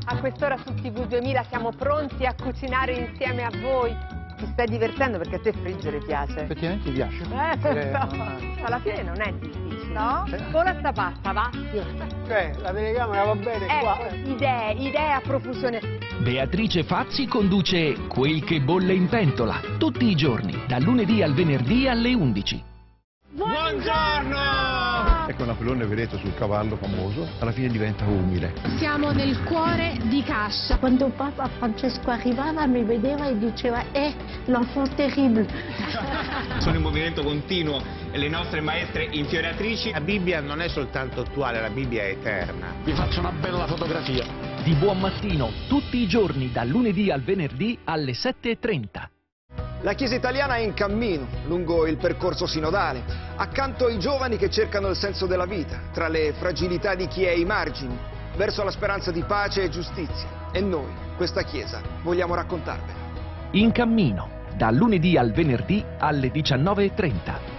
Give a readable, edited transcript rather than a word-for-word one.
A quest'ora su TV 2000 siamo pronti a cucinare insieme a voi. Ti stai divertendo perché a te friggere piace? Effettivamente piace. Alla fine non è difficile, no? Vola sta pasta, va? La telecamera va bene qua. Idee a profusione. Beatrice Fazzi conduce Quel che bolle in pentola, tutti i giorni, dal lunedì al venerdì alle 11. Buongiorno! Ecco Napoleone, vedete, sul cavallo famoso, alla fine diventa umile. Siamo nel cuore di Cascia. Quando Papa Francesco arrivava mi vedeva e diceva l'enfant terrible. Sono in movimento continuo le nostre maestre infioriatrici. La Bibbia non è soltanto attuale, la Bibbia è eterna. Vi faccio una bella fotografia. Di buon mattino, tutti i giorni, dal lunedì al venerdì alle 7:30. La Chiesa italiana è in cammino lungo il percorso sinodale, accanto ai giovani che cercano il senso della vita, tra le fragilità di chi è ai margini, verso la speranza di pace e giustizia. E noi, questa Chiesa, vogliamo raccontarvela. In cammino, dal lunedì al venerdì alle 19:30.